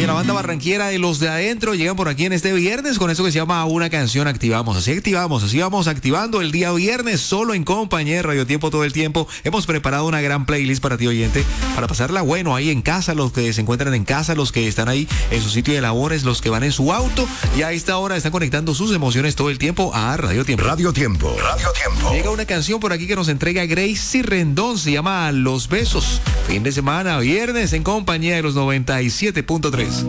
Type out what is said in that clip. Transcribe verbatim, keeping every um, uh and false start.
Oye, la banda barranquera de Los de Adentro llegan por aquí en este viernes con eso que se llama Una Canción Activamos. Así activamos, así vamos activando el día viernes solo en compañía de Radio Tiempo todo el tiempo. Hemos preparado una gran playlist para ti, oyente, para pasarla bueno ahí en casa, los que se encuentran en casa, los que están ahí en su sitio de labores, los que van en su auto y a esta hora están conectando sus emociones todo el tiempo a Radio Tiempo. Radio Tiempo, Radio Tiempo. Llega una canción por aquí que nos entrega Gracie Rendón, se llama Los Besos. Fin de semana, viernes en compañía de los noventa y siete punto tres.